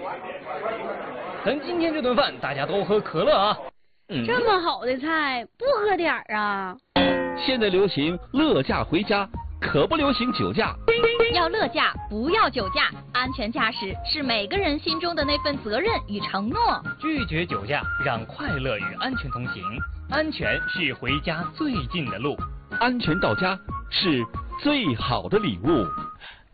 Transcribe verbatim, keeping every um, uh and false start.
等今天这顿饭，大家都喝可乐啊！ 嗯、这么好的菜，不喝点儿啊？ 现在流行乐驾回家，可不流行酒驾。 要乐驾，不要酒驾。安全驾驶是每个人心中的那份责任与承诺。 拒绝酒驾，让快乐与安全同行。安全是回家最近的路， 安全到家是最好的礼物。